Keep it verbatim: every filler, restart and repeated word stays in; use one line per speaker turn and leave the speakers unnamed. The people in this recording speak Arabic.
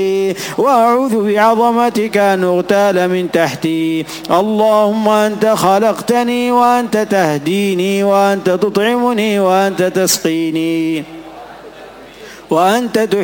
وأعوذ بعظمتك أن أغتال من تحتي. اللهم أنت خلقتني وأنت تهديني وأنت تطعمني وأنت تسقيني وأنت